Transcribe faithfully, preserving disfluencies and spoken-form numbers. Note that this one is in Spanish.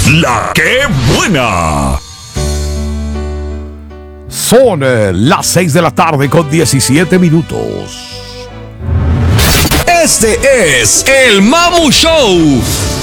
La que buena. Son eh, las seis de la tarde con diecisiete minutos. Este es el Mamu Show.